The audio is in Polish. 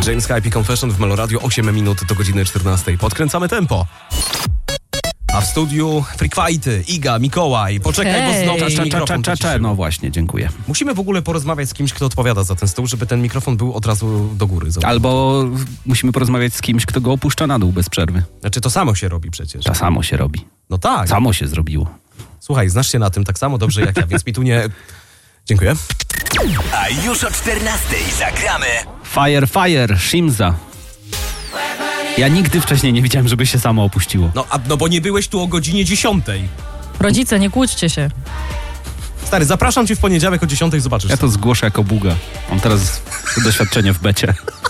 James Hype i Confession w Melo Radio, 8 minut do godziny 14. Podkręcamy tempo. A w studiu Freak Fighty, Iga, Mikołaj. Poczekaj, bo znowu mikrofon wyciszył. No właśnie, dziękuję. Musimy w ogóle porozmawiać z kimś, kto odpowiada za ten stół, żeby ten mikrofon był od razu do góry. Albo musimy porozmawiać z kimś, kto go opuszcza na dół bez przerwy. Znaczy to samo się robi przecież. To samo się robi. No tak. Samo się zrobiło. Słuchaj, znasz się na tym tak samo dobrze jak ja, więc mi tu nie... Dziękuję. A już o 14 zagramy Fire, Shimza. Ja nigdy wcześniej nie widziałem, żeby się samo opuściło. No bo nie byłeś tu o godzinie 10. Rodzice, nie kłóćcie się. Stary, zapraszam cię w poniedziałek o 10, zobaczysz. Ja to zgłoszę jako buga. Mam teraz doświadczenie w becie.